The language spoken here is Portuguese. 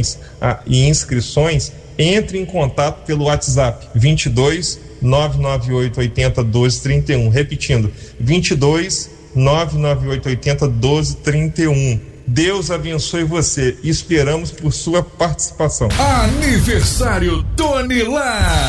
e inscrições, entre em contato pelo WhatsApp 22 998 80 12 31. Repetindo, 22 998 80 12 31. Deus abençoe você. Esperamos por sua participação. Aniversário Donilar.